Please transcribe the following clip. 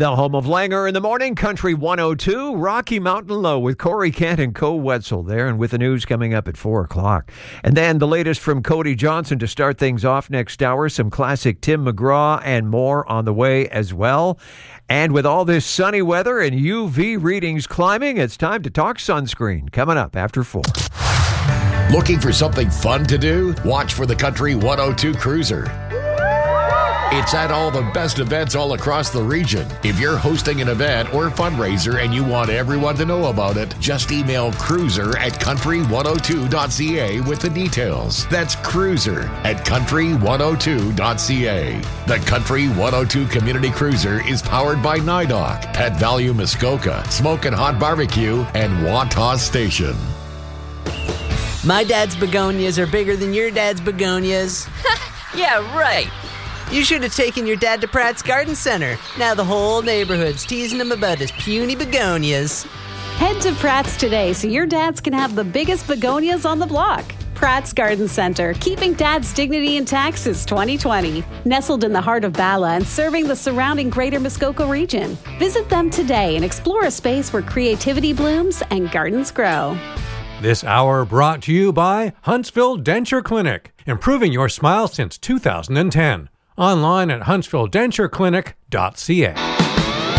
The home of Langer in the morning, Country 102, Rocky Mountain Low with Corey Kent and Co Wetzel there, and with the news coming up at 4 o'clock. And then the latest from Cody Johnson to start things off next hour, some classic Tim McGraw and more on the way as well. And with all this sunny weather and UV readings climbing, it's time to talk sunscreen. Coming up after 4. Looking for something fun to do? Watch for the Country 102 Cruiser. It's at all the best events all across the region. If you're hosting an event or fundraiser and you want everyone to know about it, just email cruiser@country102.ca with the details. That's cruiser@country102.ca. The Country 102 Community Cruiser is powered by NIDOC, Pet Value Muskoka, Smokin' Hot Barbecue, and Wantagh Station. My dad's begonias are bigger than your dad's begonias. Yeah, right. You should have taken your dad to Pratt's Garden Center. Now the whole neighborhood's teasing him about his puny begonias. Head to Pratt's today so your dads can have the biggest begonias on the block. Pratt's Garden Center, keeping dad's dignity intact since 2020. Nestled in the heart of Bala and serving the surrounding greater Muskoka region. Visit them today and explore a space where creativity blooms and gardens grow. This hour brought to you by Huntsville Denture Clinic, improving your smile since 2010. Online at huntsvilledentureclinic.ca.